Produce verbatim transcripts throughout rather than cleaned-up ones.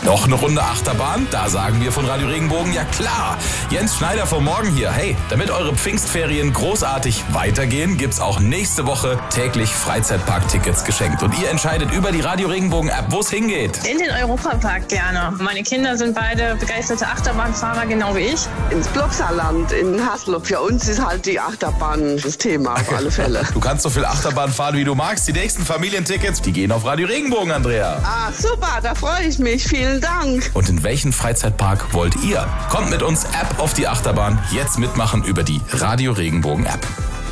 Noch eine Runde Achterbahn? Da sagen wir von Radio Regenbogen, ja klar. Jens Schneider vom Morgen hier. Hey, damit eure Pfingstferien großartig weitergehen, gibt's auch nächste Woche täglich Freizeitpark-Tickets geschenkt. Und ihr entscheidet über die Radio Regenbogen-App, wo es hingeht. In den Europapark gerne. Meine Kinder sind beide begeisterte Achterbahnfahrer, genau wie ich. Ins Bloxerland in Haslo. Für uns ist halt die Achterbahn das Thema auf alle Fälle. Du kannst so viel Achterbahn fahren, wie du magst. Die nächsten Familientickets, die gehen auf Radio Regenbogen, Andrea. Ah, super, da freue ich mich. Vielen Dank. Und in welchen Freizeitpark wollt ihr? Kommt mit uns App auf die Achterbahn. Jetzt mitmachen über die Radio Regenbogen App.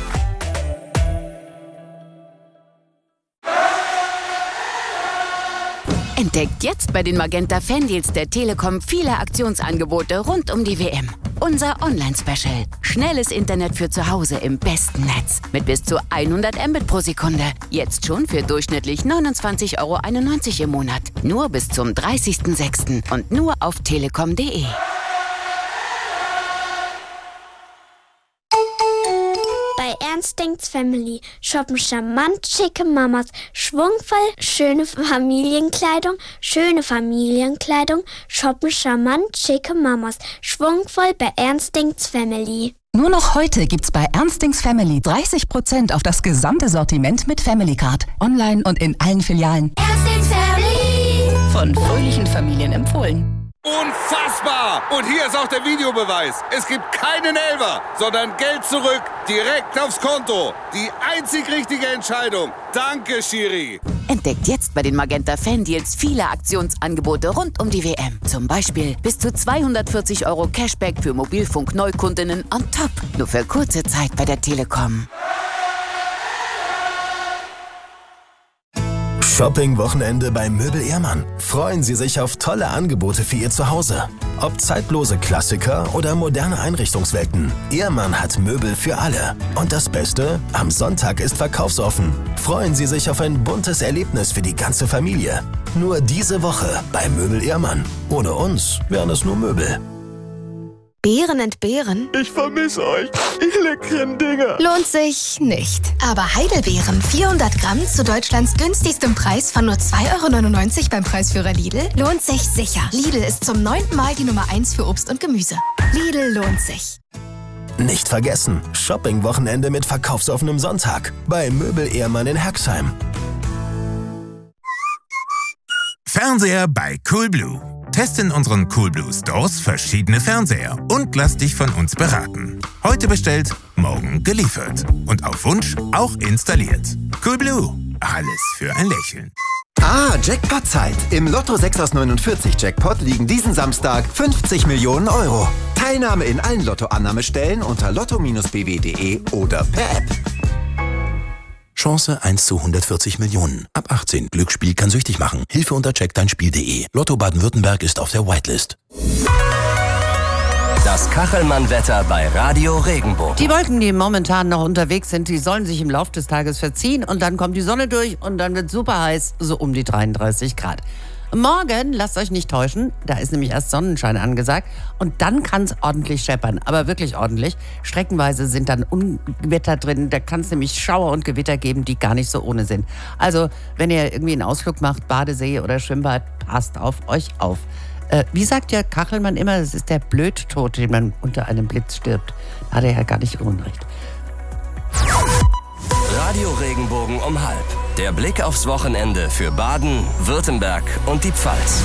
Entdeckt jetzt bei den Magenta Fandeals der Telekom viele Aktionsangebote rund um die W M. Unser Online-Special. Schnelles Internet für zu Hause im besten Netz. Mit bis zu hundert Mbit pro Sekunde. Jetzt schon für durchschnittlich neunundzwanzig Euro einundneunzig im Monat. Nur bis zum dreißigsten sechsten und nur auf telekom punkt de. Bei Ernst denkt's Family shoppen charmant schicke Mamas, schwungvoll schöne Familienkleidung, schöne Familienkleidung, shoppen charmant schicke Mamas, schwungvoll bei Ernst denkt's Family. Nur noch heute gibt's bei Ernst denkt's Family dreißig Prozent auf das gesamte Sortiment mit Family Card. Online und in allen Filialen. Ernst denkt's Family. Von fröhlichen Familien empfohlen. Unfassbar! Und hier ist auch der Videobeweis. Es gibt keinen Elfer, sondern Geld zurück, direkt aufs Konto. Die einzig richtige Entscheidung. Danke, Schiri. Entdeckt jetzt bei den Magenta Fandeals viele Aktionsangebote rund um die W M. Zum Beispiel bis zu zweihundertvierzig Euro Cashback für Mobilfunk-Neukundinnen on top. Nur für kurze Zeit bei der Telekom. Shopping-Wochenende bei Möbel Ehrmann. Freuen Sie sich auf tolle Angebote für Ihr Zuhause. Ob zeitlose Klassiker oder moderne Einrichtungswelten. Ehrmann hat Möbel für alle. Und das Beste? Am Sonntag ist verkaufsoffen. Freuen Sie sich auf ein buntes Erlebnis für die ganze Familie. Nur diese Woche bei Möbel Ehrmann. Ohne uns wären es nur Möbel. Beeren entbehren? Ich vermisse euch, ihr leckeren Dinger. Lohnt sich nicht. Aber Heidelbeeren, vierhundert Gramm zu Deutschlands günstigstem Preis von nur zwei Euro neunundneunzig beim Preisführer Lidl, lohnt sich sicher. Lidl ist zum neunten Mal die Nummer eins für Obst und Gemüse. Lidl lohnt sich. Nicht vergessen, Shopping-Wochenende mit verkaufsoffenem Sonntag bei Möbel Ehrmann in Herxheim. Fernseher bei Coolblue. Teste in unseren Coolblue Stores verschiedene Fernseher und lass dich von uns beraten. Heute bestellt, morgen geliefert. Und auf Wunsch auch installiert. Coolblue. Alles für ein Lächeln. Ah, Jackpot-Zeit. Im Lotto sechs aus neunundvierzig Jackpot liegen diesen Samstag fünfzig Millionen Euro. Teilnahme in allen Lotto-Annahmestellen unter lotto Bindestrich b w punkt de oder per App. Chance eins zu hundertvierzig Millionen. Ab achtzehn. Glücksspiel kann süchtig machen. Hilfe unter check dein Spiel punkt de. Lotto Baden-Württemberg ist auf der Whitelist. Das Kachelmann-Wetter bei Radio Regenbogen. Die Wolken, die momentan noch unterwegs sind, die sollen sich im Laufe des Tages verziehen und dann kommt die Sonne durch und dann wird super heiß, so um die dreiunddreißig Grad. Morgen, lasst euch nicht täuschen, da ist nämlich erst Sonnenschein angesagt und dann kann es ordentlich scheppern, aber wirklich ordentlich. Streckenweise sind dann Unwetter drin, da kann es nämlich Schauer und Gewitter geben, die gar nicht so ohne sind. Also, wenn ihr irgendwie einen Ausflug macht, Badesee oder Schwimmbad, passt auf euch auf. Äh, wie sagt ja Kachelmann immer, das ist der Blödtod, den man unter einem Blitz stirbt. Da hat er ja gar nicht Unrecht. Radio Regenbogen um halb. Der Blick aufs Wochenende für Baden, Württemberg und die Pfalz.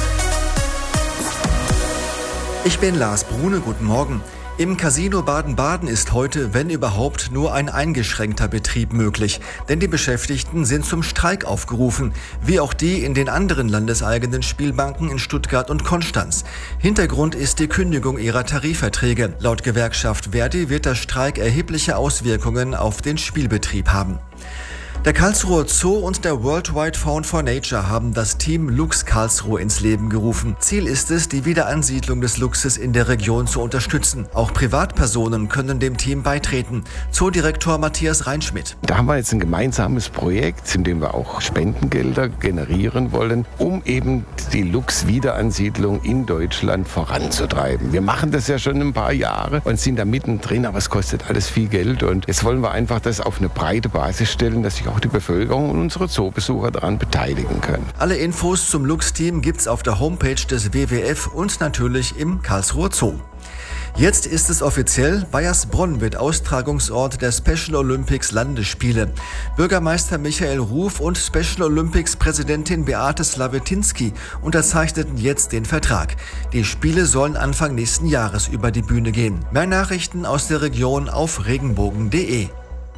Ich bin Lars Brune, guten Morgen. Im Casino Baden-Baden ist heute, wenn überhaupt, nur ein eingeschränkter Betrieb möglich. Denn die Beschäftigten sind zum Streik aufgerufen, wie auch die in den anderen landeseigenen Spielbanken in Stuttgart und Konstanz. Hintergrund ist die Kündigung ihrer Tarifverträge. Laut Gewerkschaft Verdi wird der Streik erhebliche Auswirkungen auf den Spielbetrieb haben. Der Karlsruher Zoo und der Worldwide Fund for Nature haben das Team Luchs Karlsruhe ins Leben gerufen. Ziel ist es, die Wiederansiedlung des Luchses in der Region zu unterstützen. Auch Privatpersonen können dem Team beitreten. Zoodirektor Matthias Reinschmidt. Da haben wir jetzt ein gemeinsames Projekt, in dem wir auch Spendengelder generieren wollen, um eben die Luchs-Wiederansiedlung in Deutschland voranzutreiben. Wir machen das ja schon ein paar Jahre und sind da mittendrin, aber es kostet alles viel Geld. Und jetzt wollen wir einfach das auf eine breite Basis stellen, dass sich auch auch die Bevölkerung und unsere Zoobesucher daran beteiligen können. Alle Infos zum Lux-Team gibt's auf der Homepage des W W F und natürlich im Karlsruher Zoo. Jetzt ist es offiziell, Baiersbronn wird Austragungsort der Special Olympics Landesspiele. Bürgermeister Michael Ruf und Special Olympics Präsidentin Beate Slawetinski unterzeichneten jetzt den Vertrag. Die Spiele sollen Anfang nächsten Jahres über die Bühne gehen. Mehr Nachrichten aus der Region auf regenbogen punkt de.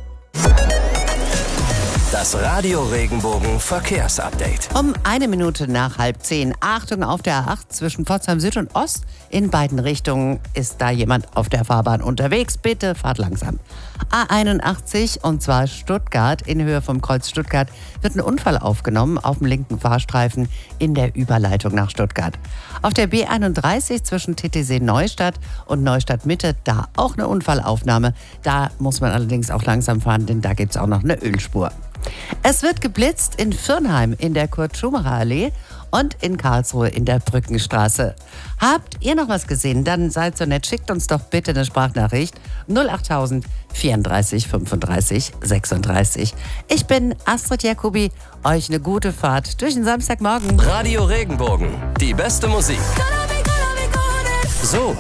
Das Radio Regenbogen Verkehrsupdate. Um eine Minute nach halb zehn. Achtung auf der A acht zwischen Pforzheim Süd und Ost. In beiden Richtungen ist da jemand auf der Fahrbahn unterwegs. Bitte fahrt langsam. A einundachtzig und zwar Stuttgart. In Höhe vom Kreuz Stuttgart wird ein Unfall aufgenommen auf dem linken Fahrstreifen in der Überleitung nach Stuttgart. Auf der B einunddreißig zwischen T T C Neustadt und Neustadt Mitte, da auch eine Unfallaufnahme. Da muss man allerdings auch langsam fahren, denn da gibt es auch noch eine Ölspur. Es wird geblitzt in Firnheim in der Kurt-Schumacher-Allee und in Karlsruhe in der Brückenstraße. Habt ihr noch was gesehen? Dann seid so nett, schickt uns doch bitte eine Sprachnachricht null achttausend vierunddreißig fünfunddreißig sechsunddreißig. Ich bin Astrid Jacobi, euch eine gute Fahrt durch den Samstagmorgen. Radio Regenbogen, die beste Musik. So